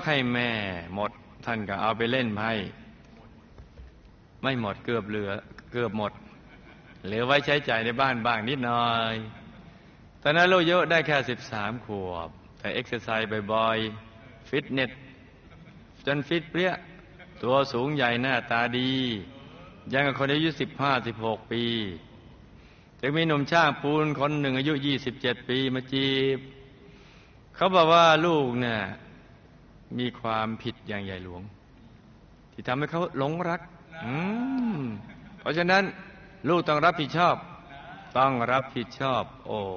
ให้แม่หมดท่านก็เอาไปเล่นไพ่ไม่หมดเกือบเหลือเกือบหมดเหลือไว้ใช้จ่ายในบ้านบ้างนิดหน่อยตอนนั้นลูกอายุได้แค่13 ขวบแต่เอ็กซ์ไซส์บ่อยๆฟิตเนสจนฟิตเปรี้ยตัวสูงใหญ่หน้าตาดียังกับคนอายุ15-16 ปีจึงมีหนุ่มช่างปูนคนหนึ่งอายุ27 ปีมาจีบเขาบอกว่าลูกเนี่ยมีความผิดอย่างใหญ่หลวงที่ทำให้เขาหลงรักเพราะฉะนั้นลูกต้องรับผิดชอบโอ้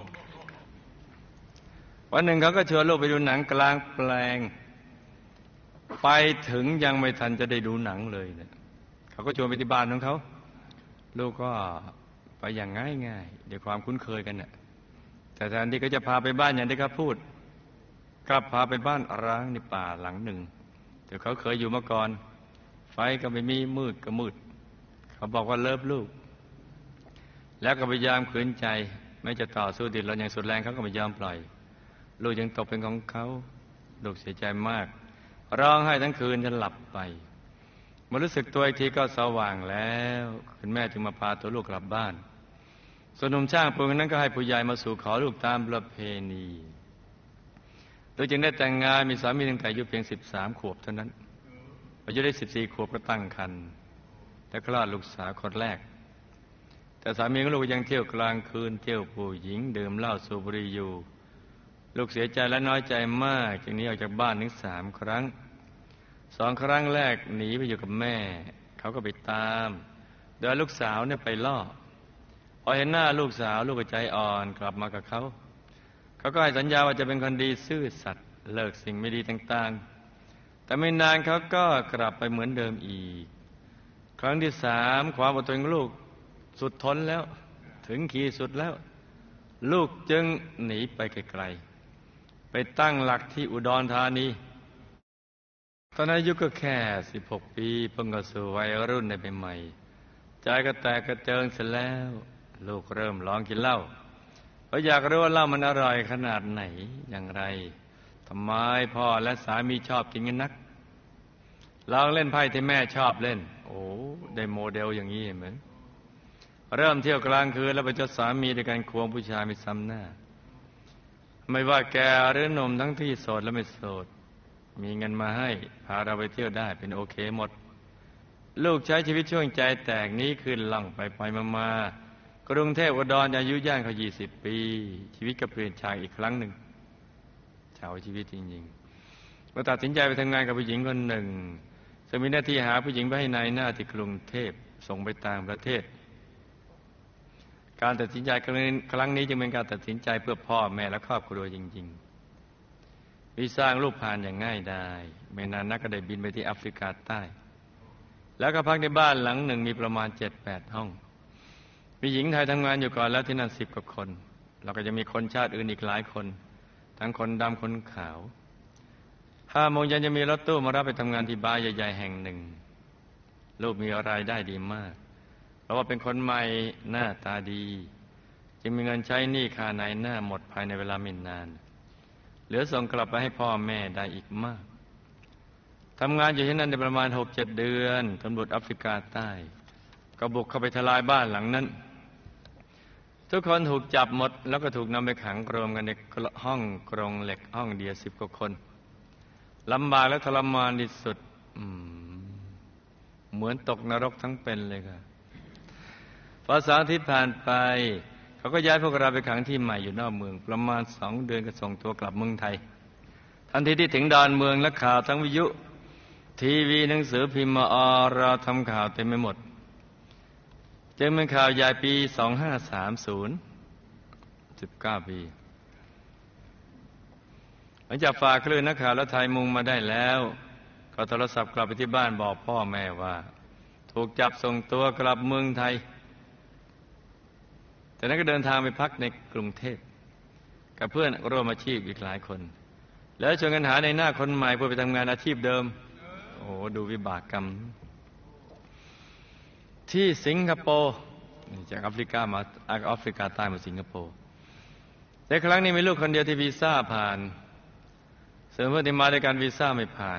วันหนึ่งเขาก็ชวนลูกไปดูหนังกลางแปลงไปถึงยังไม่ทันจะได้ดูหนังเลยเนี่ยเขาก็ชวนไปที่บ้านของเขาลูกก็ไปอย่างง่ายๆด้วยความคุ้นเคยกันน่ะแต่แทนที่เขาจะพาไปบ้านอย่างที่เขาพูดกลับพาไปบ้านร้างในป่าหลังหนึ่งแต่เขาเคยอยู่มาก่อนไฟก็ไม่มีมืดก็มืดเขาบอกว่าเลิฟลูกแล้วก็พยายามขืนใจไม่จะต่อสู้ดิ้นรนอย่างสุดแรงเขาก็ไม่ยอมปล่อยลูกยังตกเป็นของเขาลูกเสียใจมากร้องไห้ทั้งคืนจนหลับไปมารู้สึกตัวอีกทีก็สว่างแล้วคุณแม่จึงมาพาตัวลูกกลับบ้านส่วนหนุ่มช่างปูนคนนั้นก็ให้ผู้ใหญ่มาสู่ขอลูกตามประเพณีลูกจึงได้แต่งงานมีสามีตั้งแต่อายุเพียง13 ขวบเท่านั้นอายุได้14 ขวบก็ตั้งครรภ์และคลอดลูกสาวคนแรกแต่สามีของลูกยังเที่ยวกลางคืนเที่ยวผู้หญิงดื่มเหล้าสูบบุหรี่อยู่ลูกเสียใจและน้อยใจมากจึงหนีออกจากบ้านถึง3 ครั้ง2 ครั้งแรกหนีไปอยู่กับแม่เขาก็ไปตามโดยลูกสาวเนี่ยไปล่อพอเห็นหน้าลูกสาวลูกก็ใจอ่อนกลับมากับเขาก็ให้สัญญาว่าจะเป็นคนดีซื่อสัตย์เลิกสิ่งไม่ดีต่างๆแต่ไม่นานเขาก็กลับไปเหมือนเดิมอีกครั้งที่3ความอดทนของลูกสุดทนแล้วถึงขีดสุดแล้วลูกจึงหนีไปไกลๆไปตั้งหลักที่อุดรธานีตอนนั้นอายุก็แค่16 ปีเพิ่งเข้าสู่วัยรุ่นในใหม่ๆใจก็แตกกระเจิงเสร็จแล้วลูกเริ่มลองกินเหล้าเพราะอยากรู้ว่าเหล้ามันอร่อยขนาดไหนอย่างไรทำไมพ่อและสามีชอบกินกันนักลองเล่นไพ่ที่แม่ชอบเล่นโอ้ได้โมเดลอย่างนี้เหมือนเริ่มเที่ยวกลางคืนแล้วไปเจอสามีด้วยการควงผู้ชายไม่ซ้ำหน้าไม่ว่าแกหรือหนุ่มทั้งที่โสดและไม่โสดมีเงินมาให้พาเราไปเที่ยวได้เป็นโอเคหมดลูกใช้ชีวิตช่วงใจแตกนี้ขึ้นล่องไปมากรุงเทพอุดรอายุย่างเขา20 ปีชีวิตก็เปลี่ยนฉากอีกครั้งหนึ่งเฉาชีวิตจริงๆเราตัดสินใจไปทำงานกับผู้หญิงคนหนึ่งซึ่งมีหน้าที่หาผู้หญิงไปให้นายหน้าที่กรุงเทพส่งไปต่างประเทศการตัดสินใจครั้งนี้จึงเป็นการตัดสินใจเพื่อพ่อแม่และครอบครัวจริงๆวีซ่าลูกผ่านอย่างง่ายดายไม่นานนักก็ได้บินไปที่แอฟริกาใต้แล้วก็พักในบ้านหลังหนึ่งมีประมาณ 7-8 ห้องมีหญิงไทยทำงานอยู่ก่อนแล้วที่นั่น10 กว่าคนแล้วก็จะมีคนชาติอื่นอีกหลายคนทั้งคนดำคนขาว5 โมงเย็นจะมีรถตู้มารับไปทำงานที่บาร์ใหญ่ๆแห่งหนึ่งลูกมีรายได้ดีมากเพราะว่าเป็นคนใหม่หน้าตาดีจึงมีเงินใช้หนี้ค่าในหน้าหมดภายในเวลาไม่นานเหลือส่งกลับไปให้พ่อแม่ได้อีกมากทำงานอยู่ที่นั่นได้ประมาณ 6-7 เดือนตำรวจแอฟริกาใต้ก็บุกเข้าไปทลายบ้านหลังนั้นทุกคนถูกจับหมดแล้วก็ถูกนำไปขังรวมกันในห้องกรงเหล็กห้องเดียว10 กว่าคนลำบากและทรมานที่สุดเหมือนตกนรกทั้งเป็นเลยค่ะพอ2 อาทิตย์ผ่านไปเขาก็ย้ายพวกเราไปขังที่ใหม่อยู่นอกเมืองประมาณ2 เดือนก็ส่งตัวกลับเมืองไทยทันทีที่ถึงดอนเมืองและข่าวทั้งวิทยุทีวีหนังสือพิมพ์มาเราทำข่าวเต็มไปหมดจึงเป็นข่าวใหญ่ปี2530 19 ปีหลังจากฝากคลื่นนักข่าวและไทยมุงมาได้แล้วก็โทรศัพท์กลับไปที่บ้านบอกพ่อแม่ว่าถูกจับส่งตัวกลับเมืองไทยแต่นั้นก็เดินทางไปพักในกรุงเทพกับเพื่อนร่วมอาชีพอีกหลายคนแล้วชวนกันหาในหน้าคนใหม่เพื่อไปทำงานอาชีพเดิมโอ้โหดูวิบากกรรมที่สิงคโปร์จากแอฟริกาใต้มาสิงคโปร์แต่ครั้งนี้มีลูกคนเดียวที่วีซ่าผ่านส่วนเพื่อนที่มาด้วยกันวีซ่าไม่ผ่าน